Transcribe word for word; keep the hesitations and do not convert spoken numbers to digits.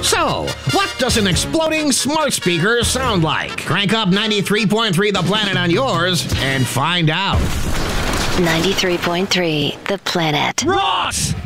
So, what does an exploding smart speaker sound like? Crank up ninety-three point three The Planet on yours and find out. ninety-three point three The Planet. Ross!